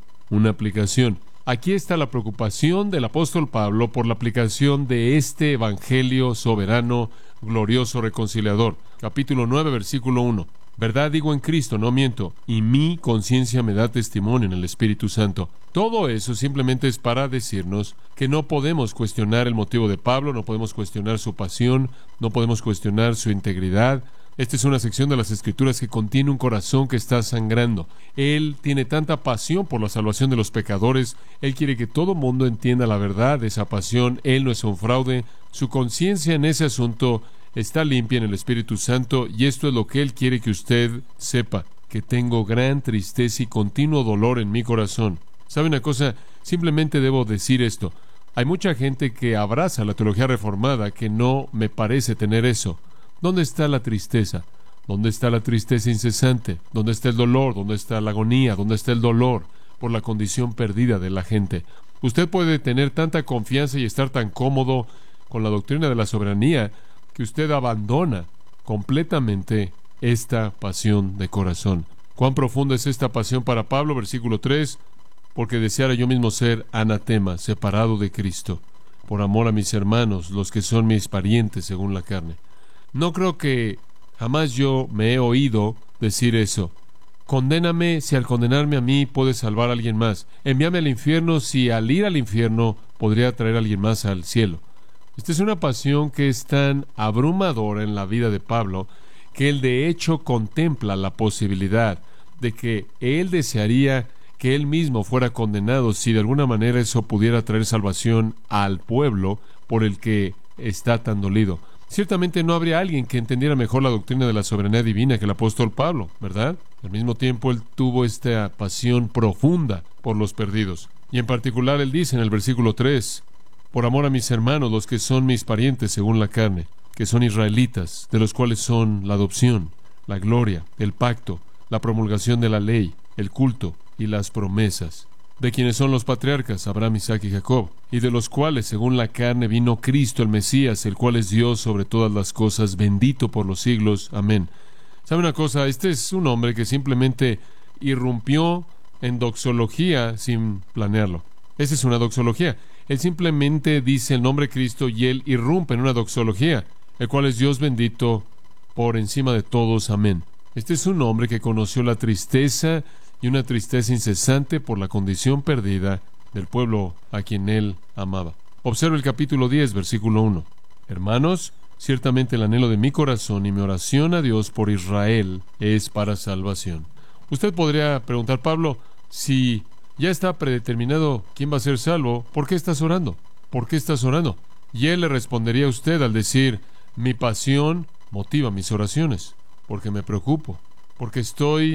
Aquí está la preocupación del apóstol Pablo por la aplicación de este Evangelio soberano, glorioso, reconciliador. Capítulo 9, versículo 1. Verdad digo en Cristo, no miento, y mi conciencia me da testimonio en el Espíritu Santo. Todo eso simplemente es para decirnos que no podemos cuestionar el motivo de Pablo, no podemos cuestionar su pasión, no podemos cuestionar su integridad. Esta es una sección de las Escrituras que contiene un corazón que está sangrando. Él tiene tanta pasión por la salvación de los pecadores. Él quiere que todo mundo entienda la verdad de esa pasión. Él no es un fraude. Su conciencia en ese asunto está limpia en el Espíritu Santo, y esto es lo que Él quiere que usted sepa, que tengo gran tristeza y continuo dolor en mi corazón. ¿Sabe una cosa? Simplemente debo decir esto. Hay mucha gente que abraza la teología reformada que no me parece tener eso. ¿Dónde está la tristeza? ¿Dónde está la tristeza incesante? ¿Dónde está el dolor? ¿Dónde está la agonía? ¿Dónde está el dolor por la condición perdida de la gente? Usted puede tener tanta confianza y estar tan cómodo con la doctrina de la soberanía que usted abandona completamente esta pasión de corazón. ¿Cuán profunda es esta pasión para Pablo? Versículo 3. Porque deseara yo mismo ser anatema, separado de Cristo, por amor a mis hermanos, los que son mis parientes según la carne. No creo que jamás yo me he oído decir eso. Condéname si al condenarme a mí puedes salvar a alguien más. Envíame al infierno si al ir al infierno podría traer a alguien más al cielo. Esta es una pasión que es tan abrumadora en la vida de Pablo que él de hecho contempla la posibilidad de que él desearía que él mismo fuera condenado si de alguna manera eso pudiera traer salvación al pueblo por el que está tan dolido. Ciertamente no habría alguien que entendiera mejor la doctrina de la soberanía divina que el apóstol Pablo, ¿verdad? Al mismo tiempo él tuvo esta pasión profunda por los perdidos. Y en particular él dice en el versículo 3, por amor a mis hermanos, los que son mis parientes según la carne, que son israelitas, de los cuales son la adopción, la gloria, el pacto, la promulgación de la ley, el culto y las promesas, de quienes son los patriarcas, Abraham, Isaac y Jacob, y de los cuales, según la carne, vino Cristo el Mesías, el cual es Dios sobre todas las cosas, bendito por los siglos. Amén. ¿Sabe una cosa? Este es un hombre que simplemente irrumpió en doxología sin planearlo. Esa es una doxología. Él simplemente dice el nombre de Cristo y él irrumpe en una doxología, el cual es Dios bendito por encima de todos. Amén. Este es un hombre que conoció la tristeza y una tristeza incesante por la condición perdida del pueblo a quien él amaba. Observa el capítulo 10, versículo 1. Hermanos, ciertamente el anhelo de mi corazón y mi oración a Dios por Israel es para salvación. Usted podría preguntar, Pablo, si ya está predeterminado quién va a ser salvo, ¿por qué estás orando? ¿Por qué estás orando? Y él le respondería a usted al decir, mi pasión motiva mis oraciones, porque me preocupo, porque estoy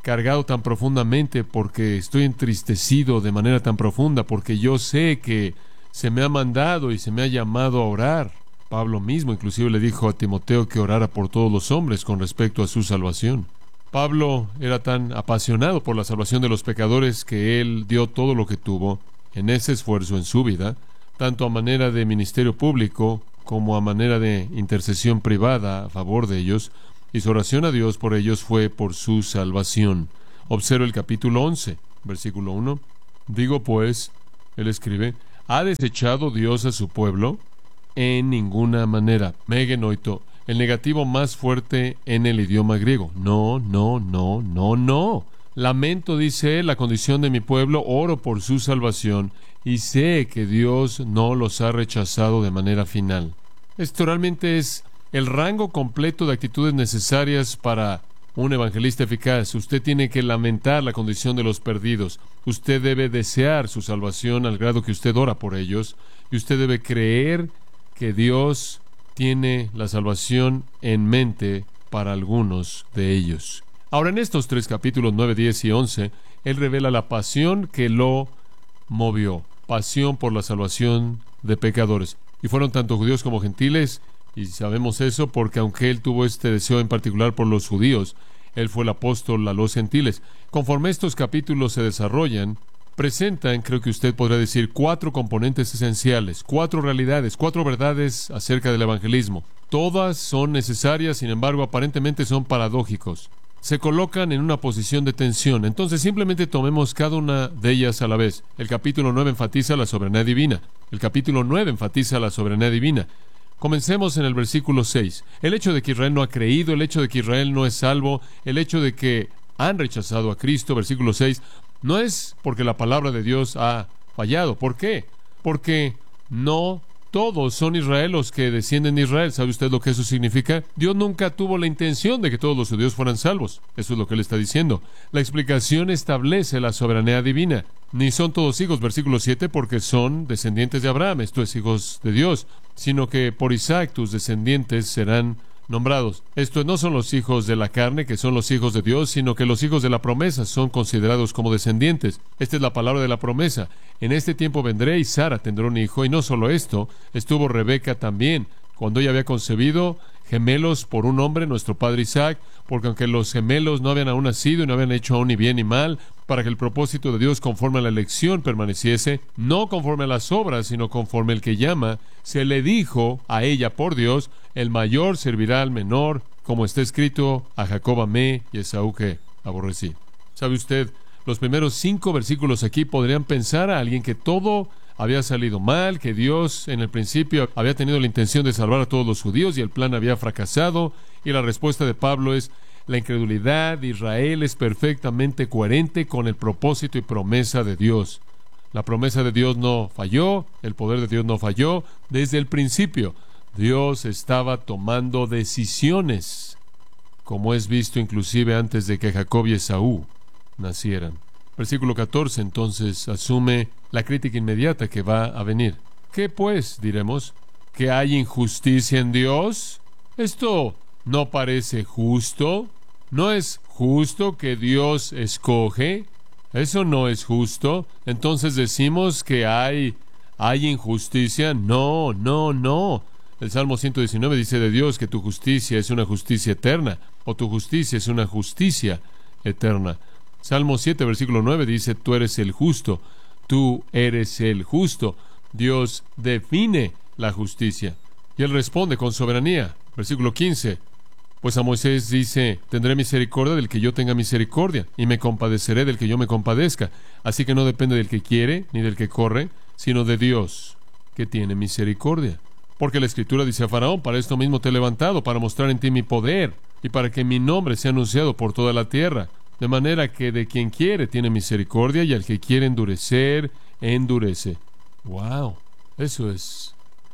cargado tan profundamente, porque estoy entristecido de manera tan profunda, porque yo sé que se me ha mandado y se me ha llamado a orar. Pablo mismo inclusive le dijo a Timoteo que orara por todos los hombres con respecto a su salvación. Pablo era tan apasionado por la salvación de los pecadores que él dio todo lo que tuvo en ese esfuerzo en su vida, tanto a manera de ministerio público como a manera de intercesión privada a favor de ellos, y su oración a Dios por ellos fue por su salvación. Observa el capítulo 11, versículo 1. Digo pues, él escribe, ¿ha desechado Dios a su pueblo? En ninguna manera. Megenoito, el negativo más fuerte en el idioma griego. No, no, no, no, no. Lamento, dice él, la condición de mi pueblo, oro por su salvación, y sé que Dios no los ha rechazado de manera final. Esto realmente es el rango completo de actitudes necesarias para un evangelista eficaz. Usted tiene que lamentar la condición de los perdidos. Usted debe desear su salvación al grado que usted ora por ellos, y usted debe creer que Dios tiene la salvación en mente para algunos de ellos. Ahora, en estos 3 capítulos 9, 10 y 11, él revela la pasión que lo movió, pasión por la salvación de pecadores. Y fueron tanto judíos como gentiles, y sabemos eso porque aunque él tuvo este deseo en particular por los judíos, él fue el apóstol a los gentiles. Conforme estos capítulos se desarrollan, presentan, creo que usted podrá decir, 4 componentes esenciales, 4 realidades, 4 verdades acerca del evangelismo. Todas son necesarias, sin embargo, aparentemente son paradójicos. Se colocan en una posición de tensión. Entonces, simplemente tomemos cada una de ellas a la vez. El capítulo 9 enfatiza la soberanía divina. El capítulo 9 enfatiza la soberanía divina. Comencemos en el versículo 6. El hecho de que Israel no ha creído, el hecho de que Israel no es salvo, el hecho de que han rechazado a Cristo, versículo 6, no es porque la palabra de Dios ha fallado. ¿Por qué? Porque no todos son Israel los que descienden de Israel. ¿Sabe usted lo que eso significa? Dios nunca tuvo la intención de que todos los judíos fueran salvos. Eso es lo que él está diciendo. La explicación establece la soberanía divina. Ni son todos hijos, versículo 7, porque son descendientes de Abraham, esto es, hijos de Dios, sino que por Isaac tus descendientes serán nombrados. Estos no son los hijos de la carne, que son los hijos de Dios, sino que los hijos de la promesa son considerados como descendientes. Esta es la palabra de la promesa. En este tiempo vendré y Sara tendrá un hijo, y no solo esto, estuvo Rebeca también, cuando ella había concebido gemelos por un hombre, nuestro padre Isaac, porque aunque los gemelos no habían aún nacido y no habían hecho aún ni bien ni mal, para que el propósito de Dios conforme a la elección permaneciese, no conforme a las obras, sino conforme el que llama, se le dijo a ella por Dios, el mayor servirá al menor, como está escrito, a Jacob amé y a Esaú que aborrecí. ¿Sabe usted? Los primeros 5 versículos aquí podrían pensar a alguien que todo había salido mal, que Dios en el principio había tenido la intención de salvar a todos los judíos y el plan había fracasado, y la respuesta de Pablo es: la incredulidad de Israel es perfectamente coherente con el propósito y promesa de Dios. La promesa de Dios no falló, el poder de Dios no falló desde el principio. Dios estaba tomando decisiones, como es visto inclusive antes de que Jacob y Esaú nacieran. Versículo 14, entonces, asume la crítica inmediata que va a venir. ¿Qué pues, diremos? ¿Que hay injusticia en Dios? ¿Esto no parece justo? ¿No es justo que Dios escoge? ¿Eso no es justo? Entonces decimos que hay injusticia. No, no, no. El Salmo 119 dice de Dios que tu justicia es una justicia eterna, o tu justicia es una justicia eterna. Salmo 7, versículo 9 dice, tú eres el justo, tú eres el justo. Dios define la justicia. Y él responde con soberanía. Versículo 15, pues a Moisés dice, tendré misericordia del que yo tenga misericordia, y me compadeceré del que yo me compadezca. Así que no depende del que quiere, ni del que corre, sino de Dios, que tiene misericordia. Porque la Escritura dice a Faraón, para esto mismo te he levantado, para mostrar en ti mi poder, y para que mi nombre sea anunciado por toda la tierra. De manera que de quien quiere tiene misericordia, y al que quiere endurecer, endurece. ¡Wow! Eso es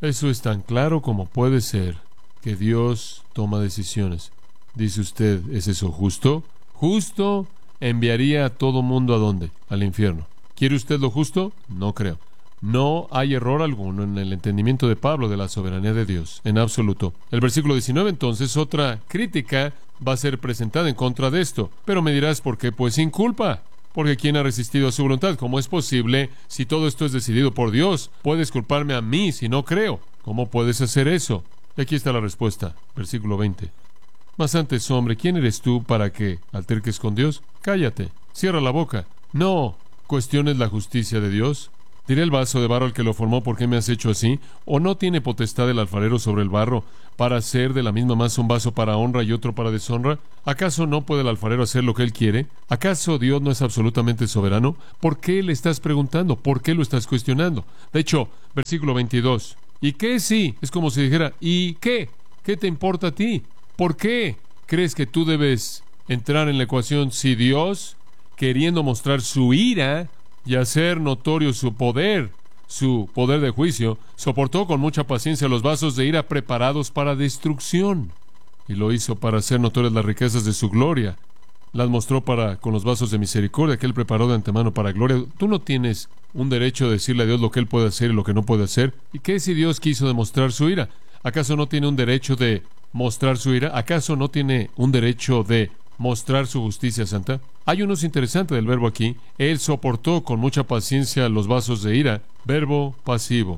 tan claro como puede ser, que Dios toma decisiones. Dice usted, ¿es eso justo? ¿Justo? Enviaría a todo mundo ¿a dónde? Al infierno. ¿Quiere usted lo justo? No creo. No hay error alguno en el entendimiento de Pablo de la soberanía de Dios, en absoluto. El versículo 19, entonces, otra crítica va a ser presentada en contra de esto. Pero me dirás, ¿por qué? Pues sin culpa. Porque ¿quién ha resistido a su voluntad? ¿Cómo es posible si todo esto es decidido por Dios? Puedes culparme a mí si no creo. ¿Cómo puedes hacer eso? Y aquí está la respuesta, versículo 20. Mas antes, hombre, ¿quién eres tú para que alterques con Dios? Cállate, cierra la boca. No cuestiones la justicia de Dios. ¿Diré el vaso de barro al que lo formó, por qué me has hecho así? ¿O no tiene potestad el alfarero sobre el barro para hacer de la misma masa un vaso para honra y otro para deshonra? ¿Acaso no puede el alfarero hacer lo que él quiere? ¿Acaso Dios no es absolutamente soberano? ¿Por qué le estás preguntando? ¿Por qué lo estás cuestionando? De hecho, versículo 22. ¿Y qué sí? Es como si dijera, ¿y qué? ¿Qué te importa a ti? ¿Por qué crees que tú debes entrar en la ecuación si Dios, queriendo mostrar su ira y hacer notorio su poder de juicio, soportó con mucha paciencia los vasos de ira preparados para destrucción? Y lo hizo para hacer notorias las riquezas de su gloria. Las mostró con los vasos de misericordia que Él preparó de antemano para gloria. Tú no tienes un derecho de decirle a Dios lo que Él puede hacer y lo que no puede hacer. ¿Y qué si Dios quiso demostrar su ira? ¿Acaso no tiene un derecho de mostrar su ira? ¿Acaso no tiene un derecho de mostrar su justicia santa? Hay un uso interesante del verbo aquí. Él soportó con mucha paciencia los vasos de ira. Verbo pasivo.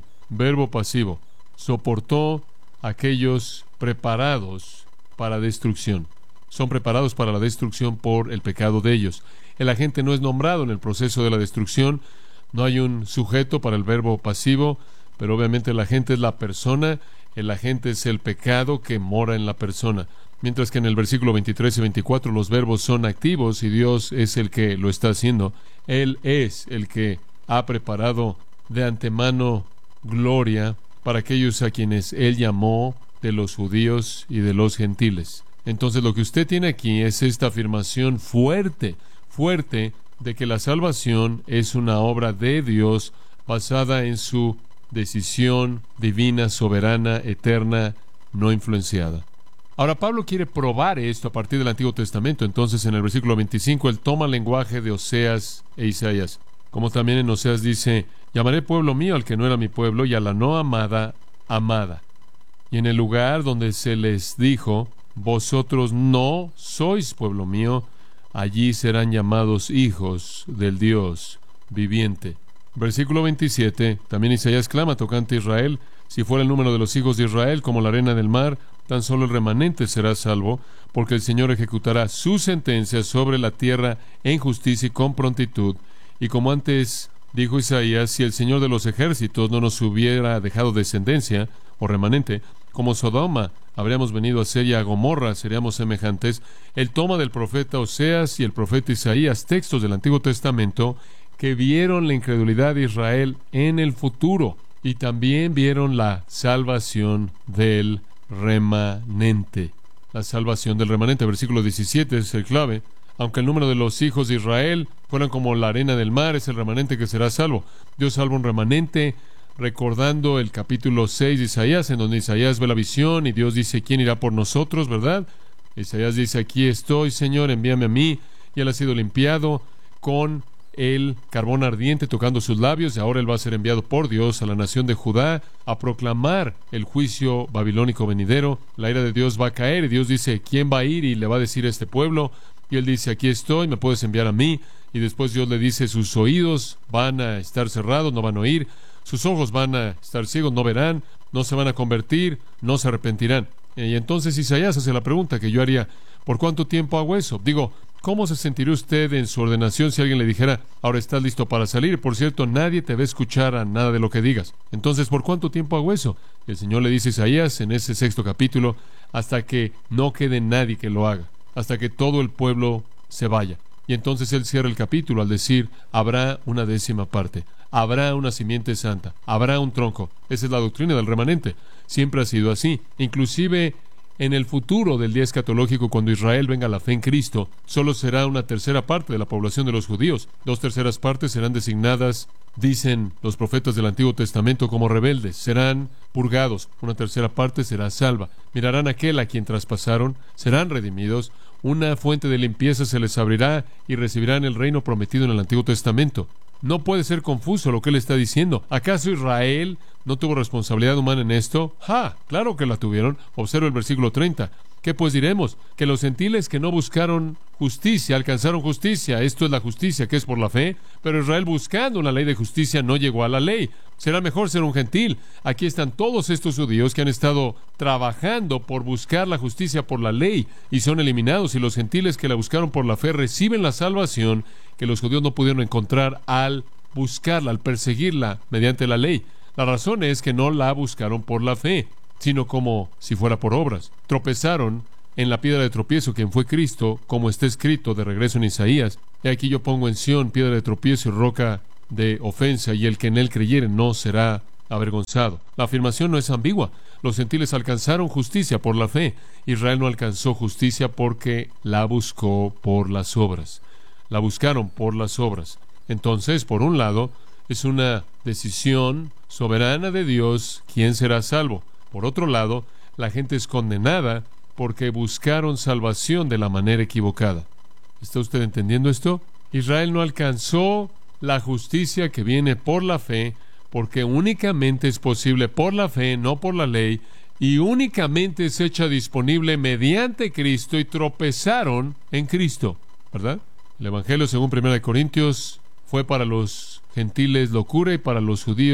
Soportó aquellos preparados para destrucción. Son preparados para la destrucción por el pecado de ellos. El agente no es nombrado en el proceso de la destrucción. No hay un sujeto para el verbo pasivo, pero obviamente el agente es la persona. El agente es el pecado que mora en la persona. Mientras que en el versículo 23 y 24 los verbos son activos y Dios es el que lo está haciendo. Él es el que ha preparado de antemano gloria para aquellos a quienes Él llamó de los judíos y de los gentiles. Entonces lo que usted tiene aquí es esta afirmación fuerte de que la salvación es una obra de Dios basada en su decisión divina, soberana, eterna, no influenciada. Ahora, Pablo quiere probar esto a partir del Antiguo Testamento. Entonces, en el versículo 25, él toma el lenguaje de Oseas e Isaías. Como también en Oseas dice, llamaré pueblo mío al que no era mi pueblo, y a la no amada, amada. Y en el lugar donde se les dijo, vosotros no sois pueblo mío, allí serán llamados hijos del Dios viviente. Versículo 27, también Isaías clama tocante a Israel, si fuera el número de los hijos de Israel como la arena del mar, tan solo el remanente será salvo, porque el Señor ejecutará su sentencia sobre la tierra en justicia y con prontitud. Y como antes dijo Isaías, si el Señor de los ejércitos no nos hubiera dejado descendencia o remanente, como Sodoma habríamos venido a ser, y a Gomorra seríamos semejantes. Él toma del profeta Oseas y el profeta Isaías textos del Antiguo Testamento que vieron la incredulidad de Israel en el futuro y también vieron la salvación del remanente. La salvación del remanente. Versículo 17 es el clave. Aunque el número de los hijos de Israel fueran como la arena del mar, es el remanente que será salvo. Dios salva un remanente, recordando el capítulo 6 de Isaías, en donde Isaías ve la visión y Dios dice, ¿quién irá por nosotros? ¿Verdad? Isaías dice, aquí estoy, Señor, envíame a mí. Y él ha sido limpiado con el carbón ardiente tocando sus labios, y ahora él va a ser enviado por Dios a la nación de Judá a proclamar el juicio babilónico venidero. La ira de Dios va a caer y Dios dice, ¿quién va a ir? Y le va a decir a este pueblo, y él dice, aquí estoy, me puedes enviar a mí. Y después Dios le dice, sus oídos van a estar cerrados, no van a oír, sus ojos van a estar ciegos, no verán, no se van a convertir, no se arrepentirán. Y entonces Isaías hace la pregunta que yo haría, ¿por cuánto tiempo hago eso? Digo, ¿cómo se sentiría usted en su ordenación si alguien le dijera, ahora estás listo para salir? Por cierto, nadie te va a escuchar a nada de lo que digas. Entonces, ¿por cuánto tiempo hago eso? El Señor le dice a Isaías en ese 6º capítulo, hasta que no quede nadie que lo haga, hasta que todo el pueblo se vaya. Y entonces él cierra el capítulo al decir, habrá una 10ª parte, habrá una simiente santa, habrá un tronco. Esa es la doctrina del remanente. Siempre ha sido así. Inclusive en el futuro del día escatológico, cuando Israel venga a la fe en Cristo, solo será una 3ª parte de la población de los judíos. 2/3 partes serán designadas, dicen los profetas del Antiguo Testamento, como rebeldes. Serán purgados. Una 3ª parte será salva. Mirarán a aquel a quien traspasaron, serán redimidos. Una fuente de limpieza se les abrirá y recibirán el reino prometido en el Antiguo Testamento. No puede ser confuso lo que él está diciendo. ¿Acaso Israel no tuvo responsabilidad humana en esto? Claro que la tuvieron. Observa el versículo 30. ¿Qué pues diremos? Que los gentiles que no buscaron justicia alcanzaron justicia. Esto es la justicia que es por la fe. Pero Israel, buscando una ley de justicia, no llegó a la ley. Será mejor ser un gentil. Aquí están todos estos judíos que han estado trabajando por buscar la justicia por la ley y son eliminados. Y los gentiles que la buscaron por la fe reciben la salvación que los judíos no pudieron encontrar al buscarla, al perseguirla mediante la ley. La razón es que no la buscaron por la fe, sino como si fuera por obras. Tropezaron en la piedra de tropiezo, quien fue Cristo, como está escrito de regreso en Isaías. He aquí yo pongo en Sión piedra de tropiezo y roca de ofensa, y el que en él creyere no será avergonzado. La afirmación no es ambigua. Los gentiles alcanzaron justicia por la fe. Israel no alcanzó justicia porque la buscó por las obras. La buscaron por las obras. Entonces, por un lado, es una decisión soberana de Dios quién será salvo. Por otro lado, la gente es condenada porque buscaron salvación de la manera equivocada. ¿Está usted entendiendo esto? Israel no alcanzó la justicia que viene por la fe, porque únicamente es posible por la fe, no por la ley, y únicamente es hecha disponible mediante Cristo, y tropezaron en Cristo, ¿verdad? El Evangelio, según 1 Corintios, fue para los gentiles locura y para los judíos